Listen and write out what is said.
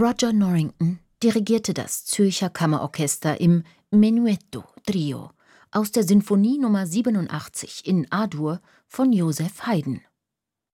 Roger Norrington dirigierte das Zürcher Kammerorchester im Menuetto-Trio aus der Sinfonie Nr. 87 in A-Dur von Joseph Haydn.